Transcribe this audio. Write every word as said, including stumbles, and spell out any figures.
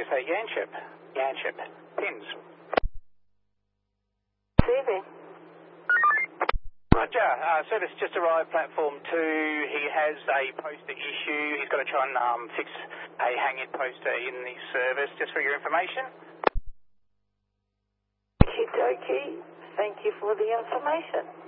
you say Yanchep? Yanchep. Pins. Receiving. Roger. Uh, service just arrived, platform two. He has a poster issue. He's got to try and um, fix a hang-in poster in the service, just for your information. Okie dokie. Thank you for the information.